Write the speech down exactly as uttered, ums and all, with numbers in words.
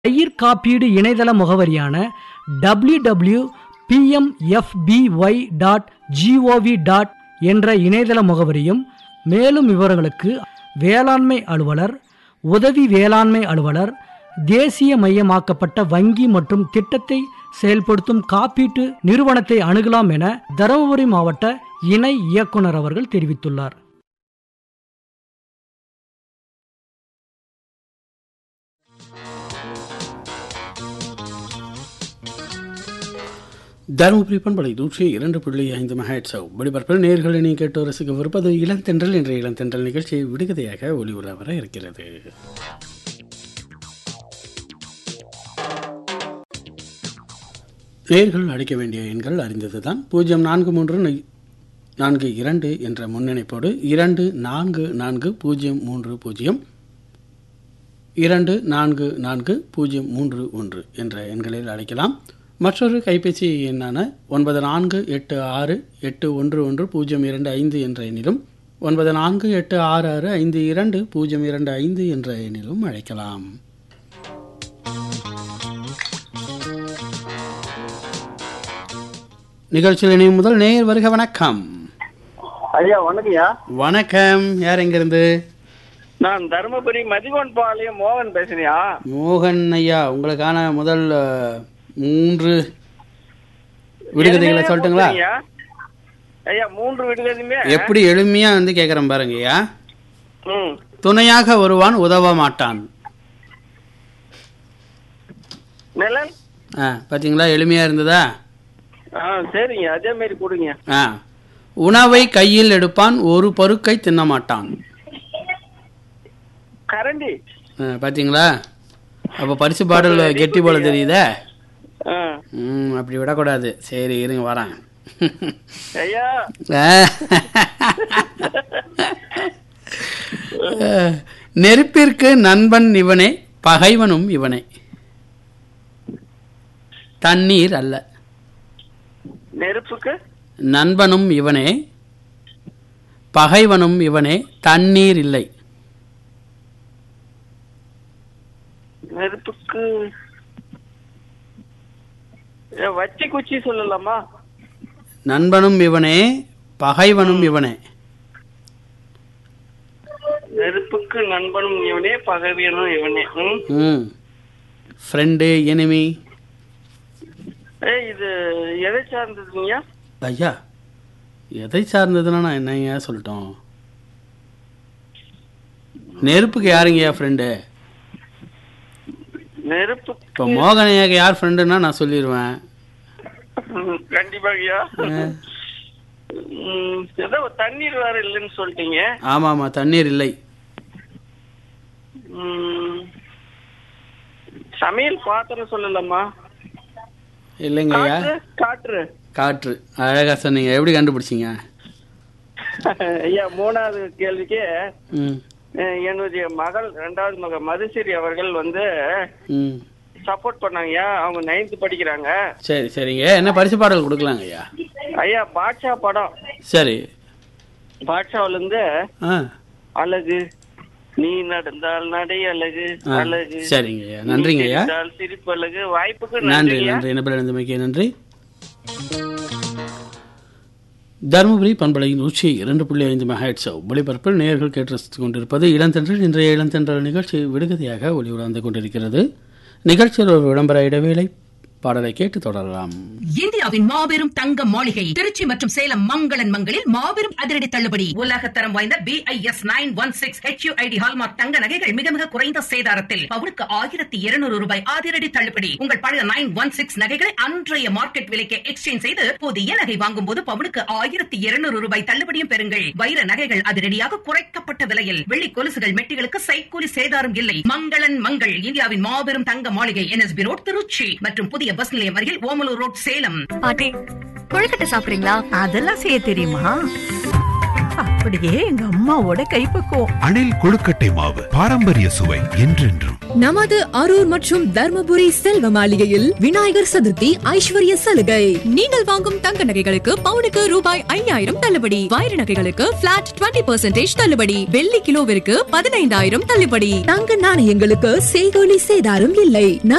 பயிர் காப்பீடு இணையதள முகவரியான W W W dot B M F B Y dot gov dot என்ற இணையதள முகவரியும், மேலும் விவரங்களுக்கு வேளாண்மை அலுவலர், உதவி வேளாண்மை அலுவலர், தேசிய மையமாக்கப்பட்ட வங்கி மற்றும் திட்டத்தை செயல்படுத்தும் காப்பீட்டு நிறுவனத்தை அணுகலாம் என தருமபுரி மாவட்ட இணை இயக்குனர் அவர்கள் தெரிவித்துள்ளார். தருமபுரி பண்பலை நூற்றி இரண்டு புள்ளி ஐந்து மெகாஹெர்ட்ஸ் ஒளிபரப்பில் நேயர்களை நீ கேட்டு ரசிக்கவிருப்பது இளந்தென்றல் என்ற இளந்தென்றல் நிகழ்ச்சி விடுகதையாக ஒளி உலா வர இருக்கிறது. நேயர்கள் அடிக்க வேண்டிய எண்கள் அறிந்ததுதான். பூஜ்ஜியம் நான்கு மூன்று நான்கு இரண்டு என்ற முன்னிணைப்போடு இரண்டு நான்கு நான்கு பூஜ்ஜியம் மூன்று பூஜ்ஜியம் இரண்டு நான்கு நான்கு பூஜ்ஜியம் மூன்று ஒன்று என்ற எண்களில் அழைக்கலாம். மற்றொரு கைபேசி எண்ணான ஒன்பது நான்கு எட்டு ஆறு எட்டு ஒன்று ஒன்று பூஜ்ஜியம் இரண்டு ஐந்து என்ற எண்ணிலும் ஒன்பது நான்கு எட்டு ஆறு ஆறு ஐந்து இரண்டு பூஜ்ஜியம் இரண்டு ஐந்து என்ற எண்ணிலும் அழைக்கலாம். நிகழ்ச்சியில் இணையும் முதல் நேயர் வருக. வணக்கம் ஐயா. வணக்கம்யா. வணக்கம். யார் எங்கிருந்து? நான் தருமபுரி மதிகோன் பாளையம் மோகன் பேசுறியா? மோகன் ஐயா, உங்களுக்கான முதல் மூன்று விடுகதைகளை சொல்லட்டுங்களா? ஐயா, மூன்று விடுகதையுமே எப்படி எளிமையா வந்து கேக்குறேன் பாருங்க ஐயா. ம். துணையாக வருவான் உதவ மாட்டான். நிழல். ஆ, பாத்தீங்களா எளிமையா இருந்ததா? ஆ, சரிங்க, அதே மாதிரி கொடுங்க. ஆ, உணவை கையில் எடுப்பான், ஒரு பருக்கை தின்ன மாட்டான். கரண்டி. பாத்தீங்களா? அப்ப பரிசு பாடல் கெட்டி போல தெரியுதே. ம், அப்படி விடக்கூடாது. சரி இருங்க வரேன். ஐயா, நெருப்பிற்கு நண்பன் இவனே, பகைவனும் இவனே. தண்ணீர் அல்ல. நெருப்புக்கு நண்பனும் இவனே, பகைவனும் இவனே, தண்ணீர் இல்லை. நெருப்புக்கு வச்சி குச்சி சொல்லலாமா? நண்பனும் இவனே, பகைவனும் இவனே. நெருப்புக்கு நண்பனும் இவனே, பகைவனும் இவனே. ம், ஃப்ரெண்டு, எனிமி. ஏய், இது எதை சார்ந்ததுங்க ஐயா? எதை சார்ந்ததுன்னா நான் என்னங்க சொல்லிட்டோம்? நெருப்புக்கு யாருங்கய்யா ஃப்ரெண்டு? நெருப்பு. இப்போ மோகனையாக யார் ஃப்ரெண்டுன்னா நான் சொல்லிடுவேன். கண்டிப்பாங்கய்யா. ஏதோ தண்ணீர் வேற இல்லைன்னு சொல்லிட்டீங்க. ஆமா ஆமா, தண்ணீர் இல்லை. சமையல் பாத்திரம் சொல்லலாமா? இல்லைங்க ஐயா. காற்று. காற்று. அழகா சொன்னீங்க. எப்படி கண்டுபிடிச்சிங்க ஐயா? மூணாவது கேள்விக்கு ம் என்னுடைய மகள், ரெண்டாவது மகள் மதுசிறி அவர்கள் வந்து சப்போர்ட் பண்ணாங்க. அவங்க நைன்த் படிக்கிறாங்க. சரி சரிங்க. என்ன பரிசு பாடல் கொடுக்கலாங்க ஐயா? ஐயா, பாட்ஷா படம். சரி. பாட்ஷாவில இருந்து அழகு நீ நடந்தால் நடை அழகு அழகு. சரிங்க ஐயா, நன்றிங்க ஐயா. சிரிப்பு அழகு. வாய்ப்புக்கு நன்றி நன்றி. என்ன பேர் மிக்க நன்றி. தருமபுரி பண்பலை நூற்றி இரண்டு புள்ளி ஐந்து மெகாஹெர்ட்ஸ் ஒளிபரப்பில் நேயர்கள் கேட்டு ரசித்துக் கொண்டிருப்பது இளந்தென்றல். இன்றைய இளந்தென்றல் நிகழ்ச்சி விடுகதையாக ஒளி உணர்ந்து கொண்டிருக்கிறது. நிகழ்ச்சியில் ஒரு விளம்பர இடைவேளை. பாடலை கேட்டு தொடரலாம். இந்தியாவின் மாபெரும் தங்க மாளிகை திருச்சி மற்றும் சேலம் மங்களன் மங்களில் மாபெரும் அதிரடி தள்ளுபடி. உலகத்தரம் வாய்ந்த B I S nine one six H you I D hallmark தங்க நகைகள் மிக மிக குறைந்த சேதாரத்தில் பவுனுக்கு ஆயிரத்தி இருநூறு ரூபாய் அதிரடி தள்ளுபடி. உங்கள் பழைய நைன் ஒன் சிக்ஸ் நகைகளை அன்றைய மார்க்கெட் விலைக்கு எக்ஸ்சேஞ்ச் செய்து புதிய நகை வாங்கும் போது பவுனுக்கு ஆயிரத்தி இருநூறு ரூபாய் தள்ளுபடியும் பெறுங்கள். வைர நகைகள் அதிரடியாக குறைக்கப்பட்ட விலையில். வெள்ளி கொலுசுகள் மெட்டிகளுக்கு சைக்கூலி சேதாரம் இல்லை. மங்களன் மங்கள் இந்தியாவின் மாபெரும் தங்க மாளிகை N S B road Trichy மற்றும் புதிய பஸ் நிலையம் அருகில் ஓமலூர் ரோட் சேலம். பாட்டி, கொழுக்கட்டை சாப்பிடுறீங்களா? அதெல்லாம் செய்ய தெரியுமா? அப்படியே எங்க அம்மாவோட கைப்பக்குவம். அணில் கொழுக்கட்டை மாவு, பாரம்பரிய சுவை என்றென்றும். நமது அரூர் மற்றும் தர்மபுரி செல்வ மாளிகையில் விநாயகர் சதுர்த்தி ஐஸ்வர்ய சலுகை. நீங்கள் வாங்கும் தங்க நகைகளுக்கு பவுனுக்கு ரூபாய் ஐயாயிரம் தள்ளுபடி. வைர நகைகளுக்கு பிளாட் டுவெண்ட்டி பெர்சென்டேஜ் தள்ளுபடி. வெள்ளி கிலோவிற்கு பதினைந்தாயிரம் தள்ளுபடி. தங்க நாணயங்களுக்கு செய்கூலி சேதாரம் இல்லை.